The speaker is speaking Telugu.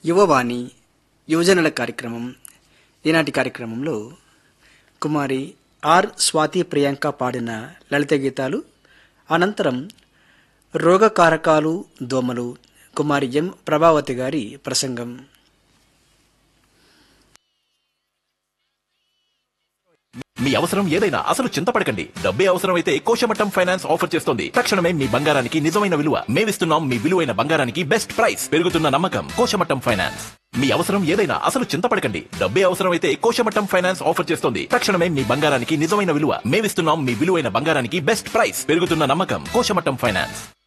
యువవాణి యువజనుల కార్యక్రమం. ఈనాటి కార్యక్రమంలో కుమారి ఆర్ స్వాతి ప్రియాంక పాడిన లలిత గీతాలు, అనంతరం రోగకారకాలు దోమలు కుమారి ఎం ప్రభావతి గారి ప్రసంగం. మీ అవసరం ఏదైనా అసలు చింతపడకండి. డబ్బే అవసరమైతే కోశమట్టం ఫైనాన్స్ ఆఫర్ చేస్తోంది. తక్షణమే మీ బంగారానికి నిజమైన విలువ మేమిస్తున్నాం. మీ విలువైన బంగారానికి బెస్ట్ ప్రైస్, పెరుగుతున్న నమ్మకం కోశమట్టం ఫైనాన్స్. మీ అవసరం ఏదైనా అసలు చింతపడకండి. డబ్బే అవసరమైతే కోశమట్టం ఫైనాన్స్ ఆఫర్ చేస్తోంది. తక్షణమే మీ బంగారానికి నిజమైన విలువ మేమిస్తున్నాం. మీ విలువైన బంగారానికి బెస్ట్ ప్రైస్, పెరుగుతున్న నమ్మకం కోశమట్టం ఫైనాన్స్.